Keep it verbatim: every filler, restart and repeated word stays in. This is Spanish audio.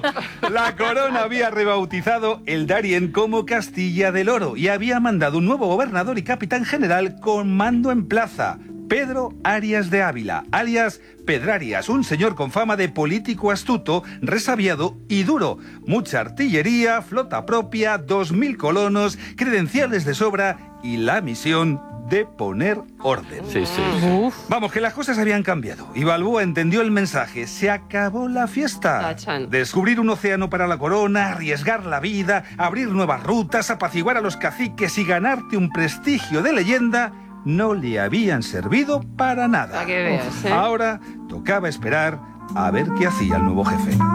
La corona había rebautizado el Darién como Castilla del Oro y había mandado un nuevo gobernador y capitán general con mando en plaza, Pedro Arias de Ávila, alias Pedrarias, un señor con fama de político astuto, resabiado y duro. Mucha artillería, flota propia, dos mil colonos, credenciales de sobra y la misión de poner orden. Sí, sí. Uf. Vamos, que las cosas habían cambiado y Balboa entendió el mensaje. Se acabó la fiesta. Tachan. Descubrir un océano para la corona, arriesgar la vida, abrir nuevas rutas, apaciguar a los caciques y ganarte un prestigio de leyenda no le habían servido para nada. Para que veas, ¿eh? Ahora tocaba esperar a ver qué hacía el nuevo jefe.